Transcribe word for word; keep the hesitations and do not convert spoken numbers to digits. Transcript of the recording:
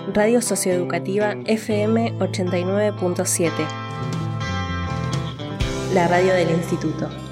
Radio Socioeducativa F M ochenta y nueve punto siete, la radio del Instituto.